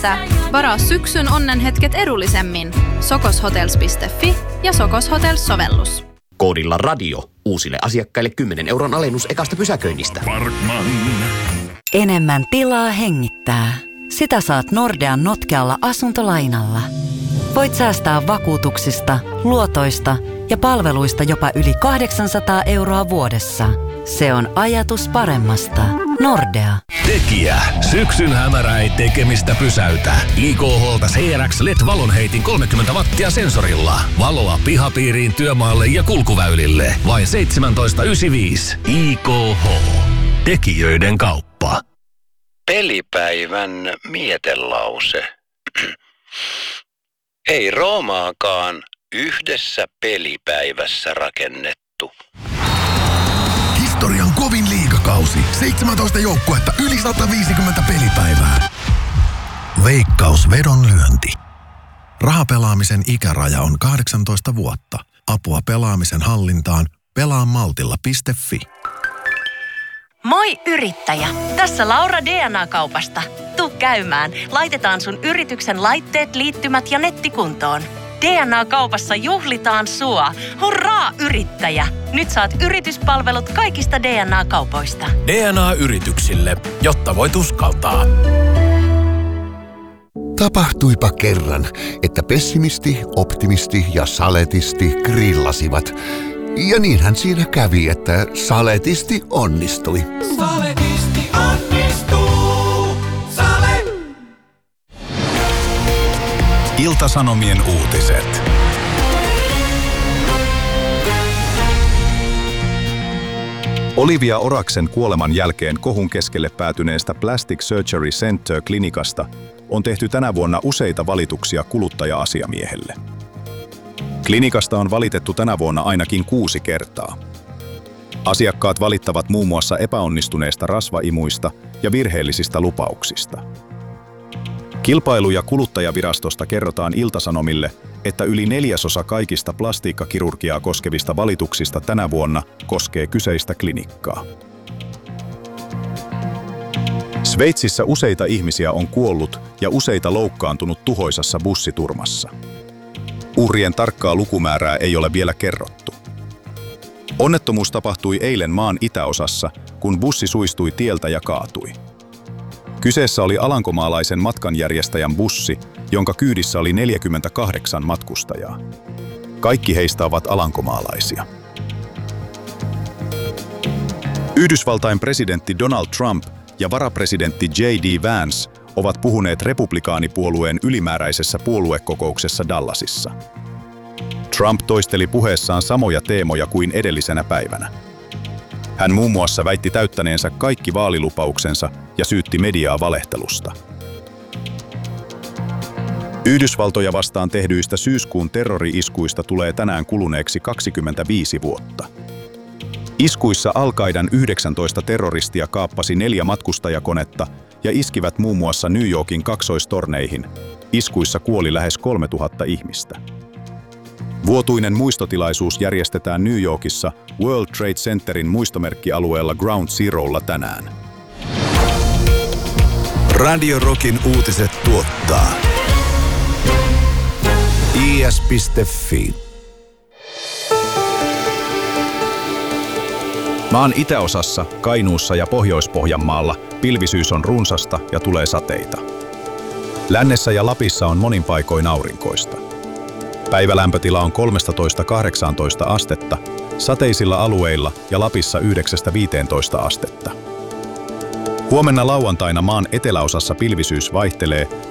Varaa syksyn onnenhetket edullisemmin. sokoshotels.fi ja Sokos Hotels-sovellus. Koodilla radio uusille asiakkaille 10 € alennus ekasta pysäköinnistä. Parkman. Enemmän tilaa hengittää. Sitä saat Nordean notkealla asuntolainalla. Voit säästää vakuutuksista, luotoista ja palveluista jopa yli 800 € vuodessa. Se on ajatus paremmasta. Nordea. Tekijä. Syksyn hämärä ei tekemistä pysäytä. IKH:lta CRX LED-valonheitin 30 wattia sensorilla. Valoa pihapiiriin, työmaalle ja kulkuväylille. Vain 17,95. IKH. Tekijöiden kauppa. Pelipäivän mietelause. Ei Roomaakaan yhdessä pelipäivässä rakennettu. Historian kovin liigakausi. 17 joukkuetta, yli 150 pelipäivää. Veikkaus vedonlyönti. Rahapelaamisen ikäraja on 18 vuotta. Apua pelaamisen hallintaan. Pelaamaltilla.fi. Moi yrittäjä! Tässä Laura DNA-kaupasta. Tuu käymään. Laitetaan sun yrityksen laitteet, liittymät ja netti kuntoon. DNA-kaupassa juhlitaan sua. Hurraa yrittäjä! Nyt saat yrityspalvelut kaikista DNA-kaupoista. DNA-yrityksille, jotta voit uskaltaa. Tapahtuipa kerran, että pessimisti, optimisti ja saletisti grillasivat. Ja niinhän siinä kävi, että saletisti onnistui. Saletisti onnistuu. Sale! Ilta-Sanomien uutiset. Olivia Oraksen kuoleman jälkeen kohun keskelle päätyneestä Plastic Surgery Center-klinikasta on tehty tänä vuonna useita valituksia kuluttaja-asiamiehelle. Klinikasta on valitettu tänä vuonna ainakin 6 kertaa. Asiakkaat valittavat muun muassa epäonnistuneista rasvaimuista ja virheellisistä lupauksista. Kilpailu- ja kuluttajavirastosta kerrotaan Ilta-Sanomille, että yli 1/4 kaikista plastiikkakirurgiaa koskevista valituksista tänä vuonna koskee kyseistä klinikkaa. Sveitsissä useita ihmisiä on kuollut ja useita loukkaantunut tuhoisassa bussiturmassa. Uhrien tarkkaa lukumäärää ei ole vielä kerrottu. Onnettomuus tapahtui eilen maan itäosassa, kun bussi suistui tieltä ja kaatui. Kyseessä oli alankomaalaisen matkanjärjestäjän bussi, jonka kyydissä oli 48 matkustajaa. Kaikki heistä ovat alankomaalaisia. Yhdysvaltain presidentti Donald Trump ja varapresidentti J.D. Vance ovat puhuneet republikaanipuolueen ylimääräisessä puoluekokouksessa Dallasissa. Trump toisteli puheessaan samoja teemoja kuin edellisenä päivänä. Hän muun muassa väitti täyttäneensä kaikki vaalilupauksensa ja syytti mediaa valehtelusta. Yhdysvaltoja vastaan tehdyistä syyskuun terrori-iskuista tulee tänään kuluneeksi 25 vuotta. Iskuissa Al-Qaidan 19 terroristia kaappasi 4 matkustajakonetta ja iskivät muun muassa New Yorkin kaksoistorneihin. Iskuissa kuoli lähes 3000 ihmistä. Vuotuinen muistotilaisuus järjestetään New Yorkissa World Trade Centerin muistomerkkialueella Ground Zerolla tänään. Radio Rockin uutiset tuottaa is.fi. Maan itäosassa, Kainuussa ja Pohjois-Pohjanmaalla pilvisyys on runsasta ja tulee sateita. Lännessä ja Lapissa on monin paikoin aurinkoista. Päivälämpötila on 13–18 astetta, sateisilla alueilla ja Lapissa 9–15 astetta. Huomenna lauantaina maan eteläosassa pilvisyys vaihtelee